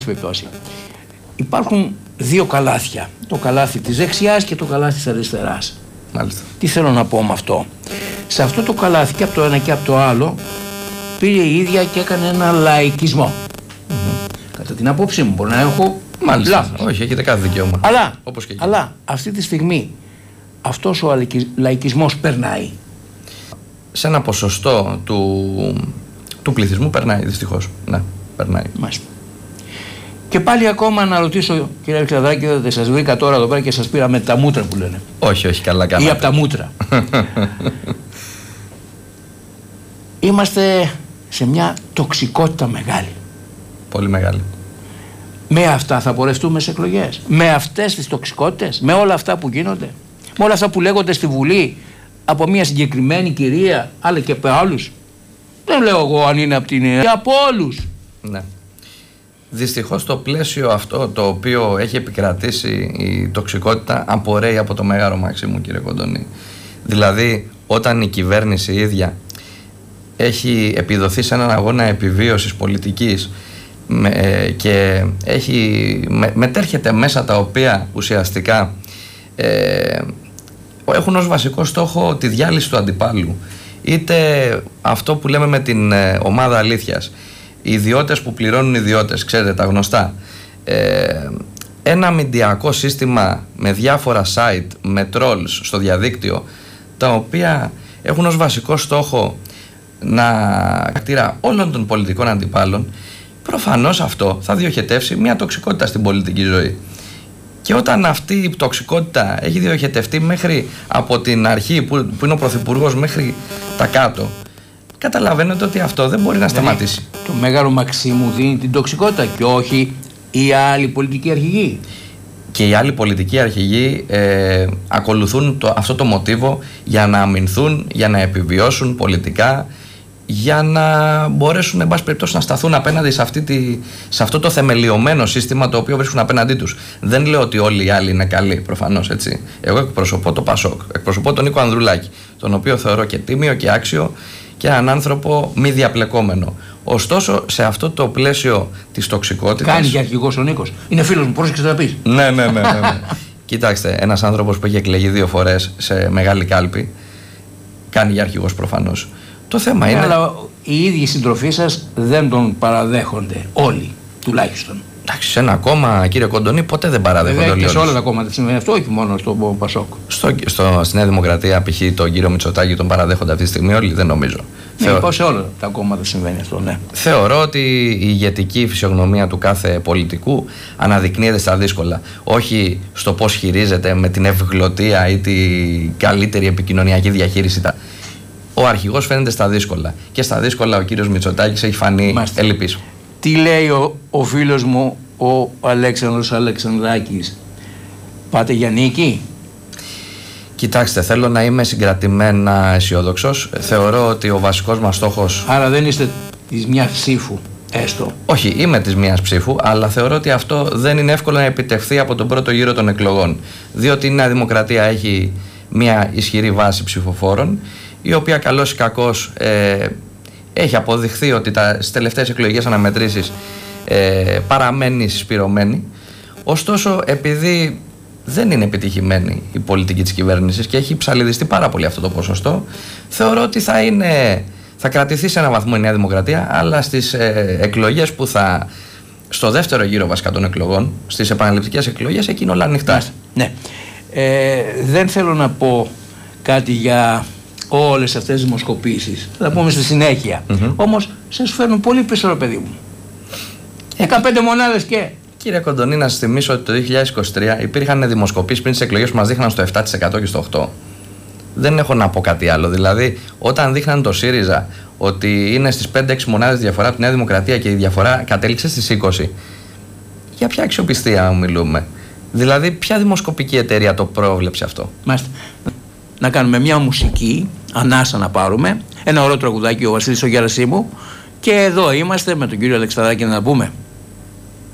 περιπτώσει. Υπάρχουν δύο καλάθια. Το καλάθι της δεξιάς και το καλάθι της αριστεράς. Μάλιστα. Τι θέλω να πω με αυτό? Σε αυτό το καλάθι και από το ένα και από το άλλο πήγε η ίδια και έκανε ένα λαϊκισμό. Κατά την απόψη μου, μπορεί να έχω Μάλιστα. Όχι, έχετε κάθε δικαίωμα. Αλλά αυτή τη στιγμή αυτός ο λαϊκισμός περνάει. Σε ένα ποσοστό του πληθυσμού περνάει, δυστυχώς. Ναι, περνάει. Μάλιστα. Και πάλι ακόμα να ρωτήσω, κύριε Αλεξανδράκη, δεν σας βρήκα τώρα εδώ πέρα και σας πήρα με τα μούτρα που λένε? Όχι, καλά κάνατε. Ή από τα μούτρα. Είμαστε σε μια τοξικότητα μεγάλη. Πολύ μεγάλη. Με αυτά θα πορευτούμε σε εκλογές? Με αυτές τις τοξικότητες? Με όλα αυτά που γίνονται? Με όλα αυτά που λέγονται στη Βουλή από μια συγκεκριμένη κυρία, αλλά και από άλλους? Δεν λέω εγώ αν είναι από την... και από όλους. Ναι. Δυστυχώς το πλαίσιο αυτό το οποίο έχει επικρατήσει η τοξικότητα απορρέει από το Μέγαρο Μαξίμου, κύριε Κοντονή. Δηλαδή όταν η κυβέρνηση ίδια έχει επιδοθεί σε έναν αγώνα επιβίωσης πολιτικής και μετέρχεται μέσα τα οποία ουσιαστικά έχουν ως βασικό στόχο τη διάλυση του αντιπάλου, είτε αυτό που λέμε με την ομάδα αλήθειας, οι ιδιώτες που πληρώνουν ιδιώτες, ξέρετε τα γνωστά, ένα μηντιακό σύστημα με διάφορα site, με trolls στο διαδίκτυο, τα οποία έχουν ως βασικό στόχο να χαρακτήρα όλων των πολιτικών αντιπάλων, προφανώς αυτό θα διοχετεύσει μια τοξικότητα στην πολιτική ζωή. Και όταν αυτή η τοξικότητα έχει διοχετευτεί μέχρι από την αρχή που είναι ο Πρωθυπουργός μέχρι τα κάτω, καταλαβαίνετε ότι αυτό δεν μπορεί να σταματήσει. Το Μέγαρο Μαξίμου δίνει την τοξικότητα και όχι οι άλλοι πολιτικοί αρχηγοί. Και οι άλλοι πολιτικοί αρχηγοί ακολουθούν αυτό το μοτίβο για να αμυνθούν, για να επιβιώσουν πολιτικά, για να μπορέσουν εν πάση περιπτώσει να σταθούν απέναντι σε αυτό το θεμελιωμένο σύστημα το οποίο βρίσκουν απέναντί τους. Δεν λέω ότι όλοι οι άλλοι είναι καλοί, προφανώς, έτσι. Εγώ εκπροσωπώ το Πασόκ, εκπροσωπώ τον Νίκο Ανδρουλάκη, τον οποίο θεωρώ και τίμιο και άξιο και έναν άνθρωπο μη διαπλεκόμενο. Ωστόσο, σε αυτό το πλαίσιο της τοξικότητας. Κάνει και αρχηγός ο Νίκος. Είναι φίλος μου, πρόσεξε να πεις. Ναι. Κοιτάξτε, ένας άνθρωπος που έχει εκλεγεί 2 φορές σε μεγάλη κάλπη κάνει για αρχηγός προφανώς. Το θέμα είναι. Αλλά οι ίδιοι συντροφοί σας δεν τον παραδέχονται. Όλοι, τουλάχιστον. Εντάξει, σε ένα κόμμα, κύριε Κοντονή, ποτέ δεν παραδέχονται όλοι. Και σε όλα τα κόμματα συμβαίνει αυτό, όχι μόνο στο Πασόκ. Στη Νέα Δημοκρατία, π.χ. τον κύριο Μητσοτάκη τον παραδέχονται αυτή τη στιγμή όλοι, δεν νομίζω. Ναι, σε όλα τα κόμματα συμβαίνει αυτό, ναι. Θεωρώ ότι η ηγετική φυσιογνωμία του κάθε πολιτικού αναδεικνύεται στα δύσκολα. Όχι στο πώς χειρίζεται με την ευγλωτία ή την καλύτερη επικοινωνιακή διαχείριση. Ο αρχηγός φαίνεται στα δύσκολα. Και στα δύσκολα ο κύριος Μητσοτάκης έχει φανεί ελλειπής. Τι λέει ο φίλος μου ο Αλέξανδρος Αλεξανδράκης? Πάτε για νίκη? Κοιτάξτε, θέλω να είμαι συγκρατημένα αισιόδοξος. Θεωρώ ότι ο βασικός μας στόχος. Άρα δεν είστε της μιας ψήφου, έστω? Όχι, είμαι της μιας ψήφου, αλλά θεωρώ ότι αυτό δεν είναι εύκολο να επιτευχθεί από τον πρώτο γύρο των εκλογών. Διότι η Νέα Δημοκρατία έχει μια ισχυρή βάση ψηφοφόρων, η οποία καλώς ή κακώς έχει αποδειχθεί ότι στις τελευταίες εκλογικές αναμετρήσεις παραμένει συσπηρωμένη. Ωστόσο, επειδή δεν είναι επιτυχημένη η πολιτική της κυβέρνησης και έχει ψαλιδιστεί πάρα πολύ αυτό το ποσοστό, θεωρώ ότι θα κρατηθεί σε έναν βαθμό η Νέα Δημοκρατία, αλλά στις εκλογές που θα. Στο δεύτερο γύρο βασικά των εκλογών, στις επαναληπτικές εκλογές, εκεί είναι όλα ανοιχτά. Ναι. Δεν θέλω να πω κάτι για όλες αυτές τις δημοσκοπήσεις. Θα τα πούμε στη συνέχεια. Όμως σας φέρνουν πολύ πίσω, ρε παιδί μου. 15 μονάδες και. Κύριε Κοντονή, να σας θυμίσω ότι το 2023 υπήρχαν δημοσκοπήσεις πριν τις εκλογές που μας δείχναν στο 7% και στο 8%. Δεν έχω να πω κάτι άλλο. Δηλαδή, όταν δείχναν το ΣΥΡΙΖΑ ότι είναι στις 5-6 μονάδες διαφορά από τη Νέα Δημοκρατία και η διαφορά κατέληξε στις 20, για ποια αξιοπιστία μιλούμε? Δηλαδή, ποια δημοσκοπική εταιρεία το πρόβλεψε αυτό? Μάλιστα. Να κάνουμε μια μουσική, ανάσα να πάρουμε, ένα ωραίο τραγουδάκι, ο Βασίλης ο Γερασίμου, και εδώ είμαστε με τον κύριο Αλεξανδράκη να πούμε.